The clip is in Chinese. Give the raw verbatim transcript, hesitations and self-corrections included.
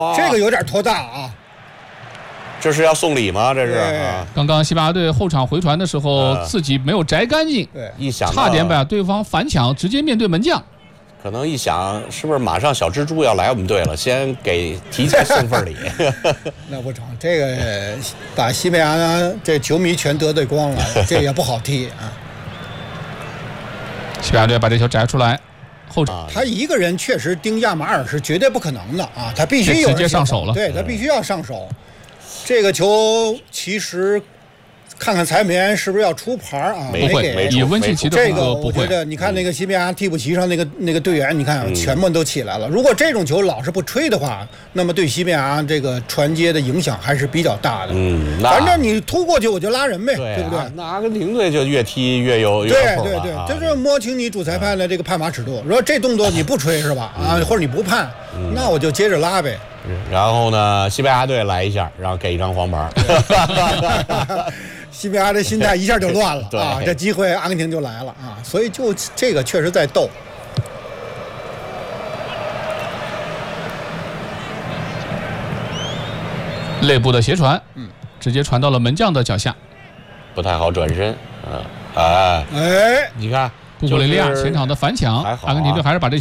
这个有点拖大啊。 这是要送礼吗？这是啊。 刚刚西班牙队后场回传的时候， 嗯、 自己没有摘干净， 对， 一想差点把对方反抢，直接面对门将。 可能一想，是不是马上小蜘蛛要来我们队了？先给提前送份礼。 那不成，这个把西班牙这球迷全得罪光了，这也不好踢啊。 西班牙队把这球摘出来。后场， 他一个人确实盯亚马尔是绝对不可能的啊！他必须有直接上手了， 对他必须要上手。这个球其实看看裁判员是不是要出牌啊？ 不会，以温契奇的这个， 不会。 我觉得你看那个西班牙替补席上那个那个队员，你看全部都起来了。如果这种球老是不吹的话，那么对西班牙这个传接的影响还是比较大的。 嗯， 反正你突过去我就拉人呗，对不对？ 那阿根廷队就越踢越有越对对对，这是摸清你主裁判的这个判罚尺度。如果这动作你不吹是吧？啊，或者你不判，那我就接着拉呗。 然后呢，西班牙队来一下，然后给一张黄牌。 西班牙的心态一下就乱了啊！这机会阿根廷就来了啊！所以就这个确实在斗。 内部的斜传，嗯，直接传到了门将的脚下， 不太好转身，嗯，哎哎， 你看， 布古雷利亚前场的反抢，阿根廷队还是把这。